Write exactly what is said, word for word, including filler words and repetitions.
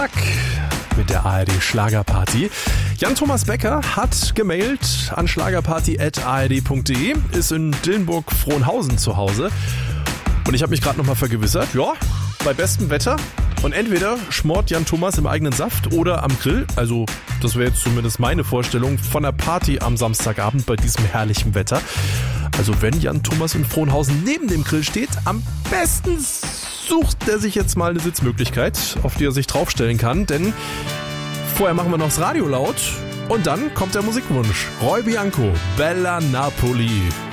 Mit der A R D-Schlagerparty. Jan-Thomas Becker hat gemailt an schlagerparty at a r d punkt d e, ist in Dillenburg-Frohnhausen zu Hause. Und ich habe mich gerade nochmal vergewissert, ja, bei bestem Wetter. Und entweder schmort Jan-Thomas im eigenen Saft oder am Grill. Also das wäre jetzt zumindest meine Vorstellung von der Party am Samstagabend bei diesem herrlichen Wetter. Also wenn Jan-Thomas in Frohnhausen neben dem Grill steht, am besten sucht er sich jetzt mal eine Sitzmöglichkeit, auf die er sich draufstellen kann. Denn vorher machen wir noch das Radio laut und dann kommt der Musikwunsch. Roy Bianco, Bella Napoli.